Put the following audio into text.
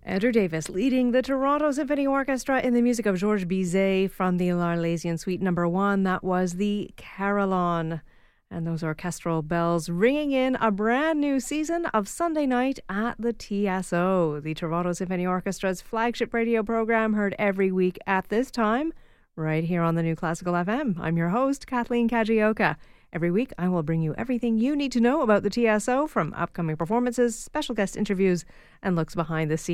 Andrew Davis leading the Toronto Symphony Orchestra in the music of Georges Bizet from the L'Arlésienne Suite No. 1. That was the Carillon. And those orchestral bells ringing in a brand new season of Sunday Night at the TSO, the Toronto Symphony Orchestra's flagship radio program, heard every week at this time, right here on the New Classical FM. I'm your host, Kathleen Kajioka. Every week, I will bring you everything you need to know about the TSO, from upcoming performances, special guest interviews, and looks behind the scenes.